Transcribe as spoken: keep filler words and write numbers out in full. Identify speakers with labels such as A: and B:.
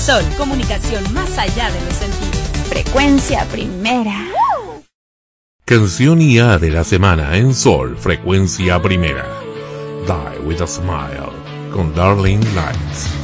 A: Sol, comunicación más allá de los sentidos.
B: Frecuencia primera.
C: Canción I A de la semana en Sol, Frecuencia Primera. Die with a Smile, con Darling Lights.